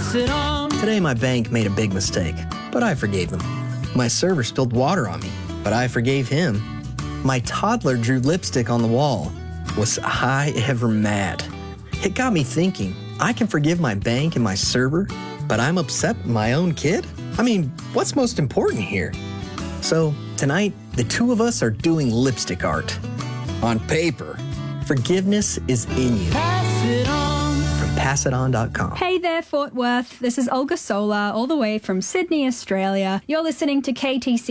Pass it on. Today my bank made a big mistake, but I forgave them. My server spilled water on me, but I forgave him. My toddler drew lipstick on the wall. Was I ever mad? It got me thinking, I can forgive my bank and my server, but I'm upset with my own kid? I mean, what's most important here? So tonight, the two of us are doing lipstick art. On paper, forgiveness is in you. Pass it on. From passiton.com. Hey there, Fort Worth. This is Olga Solar, all the way from Sydney, Australia. You're listening to KTC